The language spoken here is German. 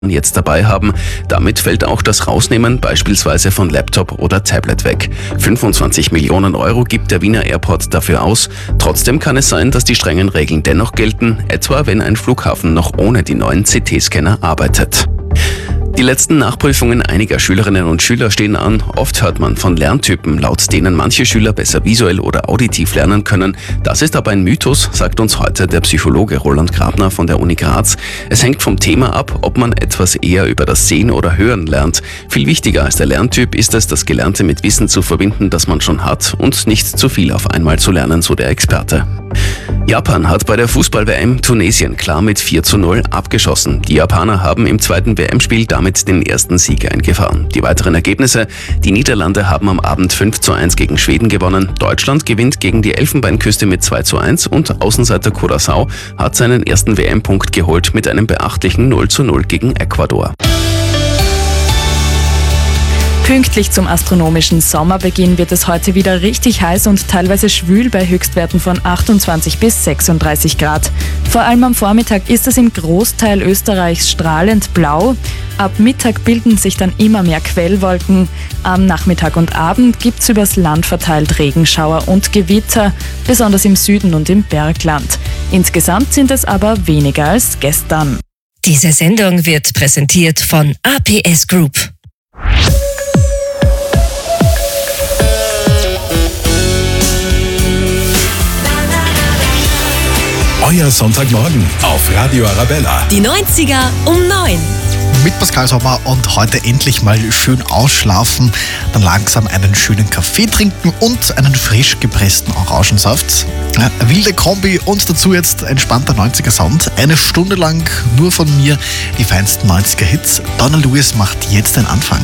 jetzt dabei haben. Damit fällt auch das Rausnehmen beispielsweise von Laptop oder Tablet weg. 25 Millionen Euro gibt der Wiener Airport dafür aus. Trotzdem kann es sein, dass die strengen Regeln dennoch gelten, etwa wenn ein Flughafen noch ohne die neuen CT-Scanner arbeitet. Die letzten Nachprüfungen einiger Schülerinnen und Schüler stehen an. Oft hört man von Lerntypen, laut denen manche Schüler besser visuell oder auditiv lernen können. Das ist aber ein Mythos, sagt uns heute der Psychologe Roland Grabner von der Uni Graz. Es hängt vom Thema ab, ob man etwas eher über das Sehen oder Hören lernt. Viel wichtiger als der Lerntyp ist es, das Gelernte mit Wissen zu verbinden, das man schon hat und nicht zu viel auf einmal zu lernen, so der Experte. Japan hat bei der Fußball-WM Tunesien klar mit 4:0 abgeschossen. Die Japaner haben im zweiten WM-Spiel damit den ersten Sieg eingefahren. Die weiteren Ergebnisse: Die Niederlande haben am Abend 5:1 gegen Schweden gewonnen, Deutschland gewinnt gegen die Elfenbeinküste mit 2:1 und Außenseiter Curaçao hat seinen ersten WM-Punkt geholt mit einem beachtlichen 0:0 gegen Ecuador. Pünktlich zum astronomischen Sommerbeginn wird es heute wieder richtig heiß und teilweise schwül bei Höchstwerten von 28 bis 36 Grad. Vor allem am Vormittag ist es im Großteil Österreichs strahlend blau. Ab Mittag bilden sich dann immer mehr Quellwolken. Am Nachmittag und Abend gibt's übers Land verteilt Regenschauer und Gewitter, besonders im Süden und im Bergland. Insgesamt sind es aber weniger als gestern. Diese Sendung wird präsentiert von APS Group. Euer Sonntagmorgen auf Radio Arabella. Die 90er um 9. Mit Pascal Sommer und heute endlich mal schön ausschlafen, dann langsam einen schönen Kaffee trinken und einen frisch gepressten Orangensaft. Ja, wilde Kombi und dazu jetzt entspannter 90er Sound. Eine Stunde lang nur von mir die feinsten 90er Hits. Donna Lewis macht jetzt den Anfang.